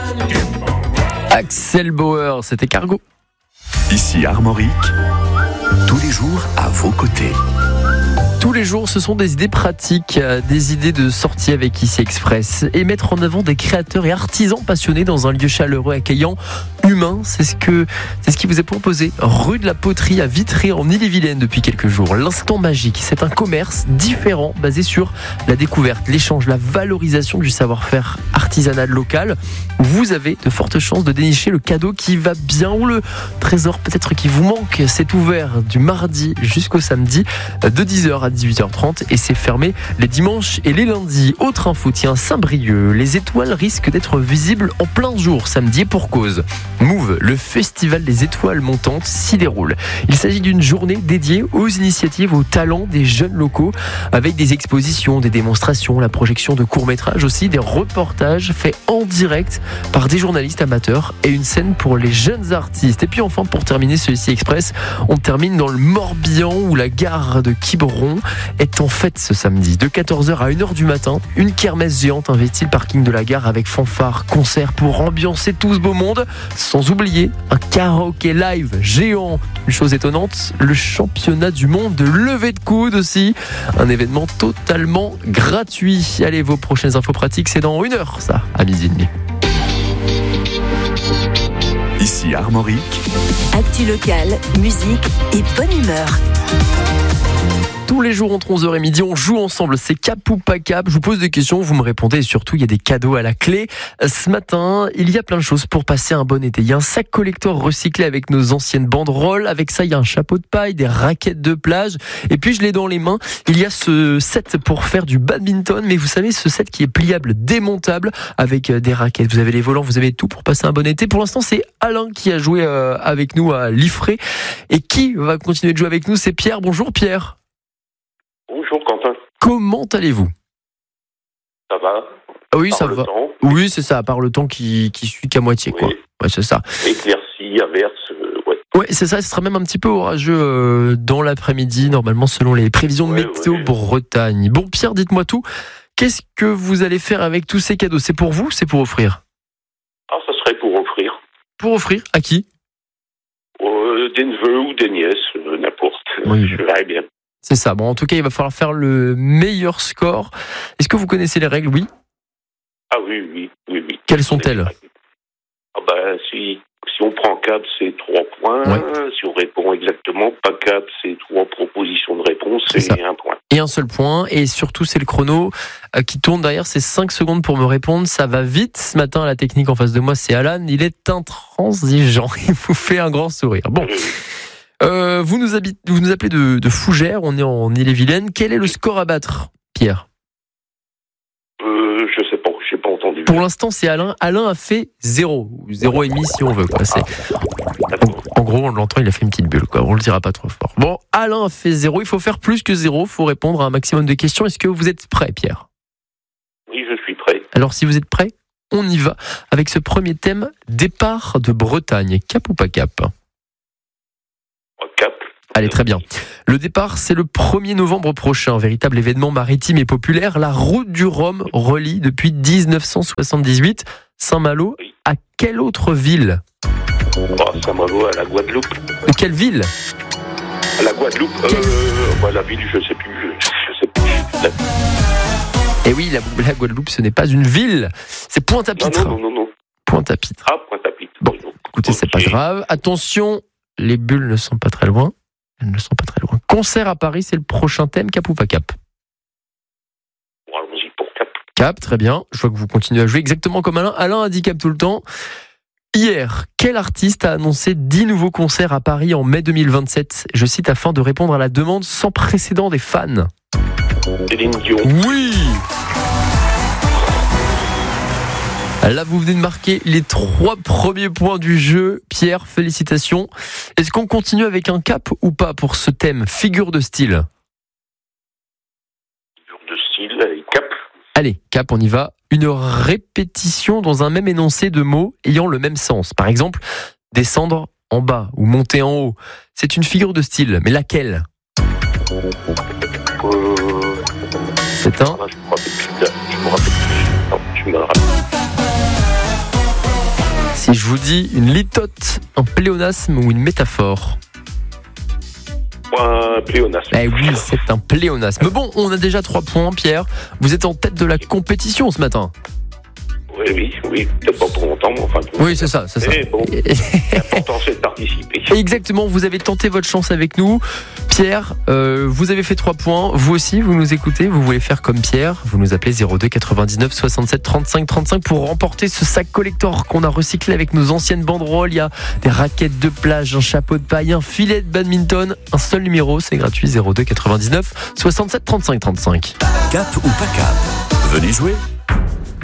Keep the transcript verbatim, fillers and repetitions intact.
Axel Bauer, c'était Cargo. Ici Armorique, tous les jours à vos côtés. Tous les jours, ce sont des idées pratiques, des idées de sortie avec Ici Express et mettre en avant des créateurs et artisans passionnés dans un lieu chaleureux, accueillant, humain. C'est ce que, c'est ce qui vous est proposé. Rue de la Poterie à Vitré en Ille-et-Vilaine depuis quelques jours. L'Instant Magique, c'est un commerce différent basé sur la découverte, l'échange, la valorisation du savoir-faire artisanal local. Vous avez de fortes chances de dénicher le cadeau qui va bien ou le trésor peut-être qui vous manque. C'est ouvert du mardi jusqu'au samedi de dix heures à dix-huit heures trente et c'est fermé les dimanches et les lundis. Autre info, tiens, Saint-Brieuc, les étoiles risquent d'être visibles en plein jour samedi et pour cause. Move, le festival des étoiles montantes, s'y déroule. Il s'agit d'une journée dédiée aux initiatives, aux talents des jeunes locaux avec des expositions, des démonstrations, la projection de courts-métrages aussi, des reportages faits en direct par des journalistes amateurs et une scène pour les jeunes artistes. Et puis enfin, pour terminer ce Ici Express, on termine dans le Morbihan où la gare de Quiberon est en fête ce samedi. De quatorze heures à une heure du matin, une kermesse géante investit le parking de la gare avec fanfare, concert pour ambiancer tout ce beau monde. Sans oublier un karaoké live géant. Une chose étonnante, le championnat du monde de levée de coude aussi. Un événement totalement gratuit. Allez, vos prochaines infos pratiques, c'est dans une heure, ça, à midi et demi. Ici Armorique. Actu locale, musique et bonne humeur. Tous les jours entre onze heures et midi, on joue ensemble. C'est Cap ou pas Cap. Je vous pose des questions, vous me répondez et surtout, il y a des cadeaux à la clé. Ce matin, il y a plein de choses pour passer un bon été. Il y a un sac collector recyclé avec nos anciennes banderoles. Avec ça, il y a un chapeau de paille, des raquettes de plage. Et puis, je l'ai dans les mains. Il y a ce set pour faire du badminton. Mais vous savez, ce set qui est pliable, démontable, avec des raquettes. Vous avez les volants, vous avez tout pour passer un bon été. Pour l'instant, c'est Alain qui a joué avec nous à Liffré. Et qui va continuer de jouer avec nous, c'est Pierre. Bonjour Pierre. Bonjour Quentin. Comment allez-vous ? Ça va ? Oui, Par ça le va. temps. Oui, c'est ça, à part le temps qui, qui suit qu'à moitié, Oui. quoi. Ouais, c'est ça. Éclaircie, averse, euh, ouais. Ouais, c'est ça, ce sera même un petit peu orageux euh, dans l'après-midi, normalement, selon les prévisions de Ouais, météo ouais. Bretagne. Bon, Pierre, dites-moi tout. Qu'est-ce que vous allez faire avec tous ces cadeaux ? C'est pour vous ou c'est pour offrir ? Ah, ça serait pour offrir. Pour offrir à qui ? Euh, des neveux ou des nièces, euh, n'importe. Oui. Je verrai bien. C'est ça. Bon, en tout cas, il va falloir faire le meilleur score. Est-ce que vous connaissez les règles ? Oui. Ah oui, oui, oui, oui. Quelles sont-elles ? Ah ben, si, si on prend cap, c'est trois points. Ouais. Si on répond exactement, pas cap, c'est trois propositions de réponse C'est ça. et un point. Et un seul point, et surtout c'est le chrono euh, qui tourne derrière, c'est cinq secondes pour me répondre, ça va vite. Ce matin, la technique en face de moi, c'est Alan, il est intransigeant, il vous fait un grand sourire. Bon, euh, vous, nous habite, vous nous appelez de, de Fougères, on est en Ille-et-Vilaine. Quel est le score à battre, Pierre ? Euh, je sais pas, j'ai pas entendu. Pour l'instant, c'est Alain. Alain a fait zéro, ou zéro et demi si on veut. Quoi. C'est... D'accord. En gros, on l'entend, il a fait une petite bulle, quoi. On le dira pas trop fort. Bon, Alain a fait zéro, il faut faire plus que zéro, il faut répondre à un maximum de questions. Est-ce que vous êtes prêt, Pierre ? Oui, je suis prêt. Alors, si vous êtes prêt, on y va avec ce premier thème, départ de Bretagne. Cap ou pas cap ? Cap. Allez, très bien. Le départ, c'est le premier novembre prochain. Véritable événement maritime et populaire. La route du Rhum relie depuis dix-neuf cent soixante-dix-huit Saint-Malo à quelle autre ville ? Ah, Saint-Malo à la Guadeloupe. De quelle ville ? À la Guadeloupe. Quelle- Euh, bah, la ville, je sais plus. Je, je sais plus. La- Eh oui, la, la Guadeloupe, ce n'est pas une ville. C'est Non, Pointe-à-Pitre. non, non, non, non. Pointe-à-Pitre. Ah, Pointe-à-Pitre. Bon, Oui, donc. Écoutez, c'est pas Ok. grave. Attention, les bulles ne sont pas très loin. Elles ne sont pas très loin. Concert à Paris, c'est le prochain thème. Cap ou pas cap ? Bon, allons-y pour Cap. Cap, très bien. Je vois que vous continuez à jouer exactement comme Alain. Alain a dit cap tout le temps. Hier, quel artiste a annoncé dix nouveaux concerts à Paris en mai deux mille vingt-sept ? Je cite, afin de répondre à la demande sans précédent des fans. Céline Dion. Oui ! Là, vous venez de marquer les trois premiers points du jeu. Pierre, félicitations. Est-ce qu'on continue avec un cap ou pas pour ce thème, figure de style ? Figure de style, allez, Cap. Allez, cap, on y va. Une répétition dans un même énoncé de mots ayant le même sens. Par exemple, descendre en bas ou monter en haut. C'est une figure de style, mais laquelle ? Euh... C'est un... Ah, je me rappelle plus. là. Je me rappelle plus. Non, je me rappelle. Si je vous dis une litote, un pléonasme ou une métaphore? Un pléonasme. Eh oui, c'est un pléonasme. Bon, on a déjà trois points, Pierre. Vous êtes en tête de la compétition ce matin. Oui, oui, oui. Peut-être pas pour longtemps, mais enfin... Pour Oui, c'est ça, c'est ça. Mais bon, l'important, c'est de participer. Exactement, vous avez tenté votre chance avec nous. Pierre, euh, vous avez fait trois points. Vous aussi, vous nous écoutez, vous voulez faire comme Pierre. Vous nous appelez zéro deux quatre-vingt-dix-neuf soixante-sept trente-cinq trente-cinq pour remporter ce sac collector qu'on a recyclé avec nos anciennes banderoles. Il y a des raquettes de plage, un chapeau de paille, un filet de badminton. Un seul numéro, c'est gratuit, zéro deux quatre-vingt-dix-neuf soixante-sept trente-cinq trente-cinq. Cap ou pas cap? Venez jouer.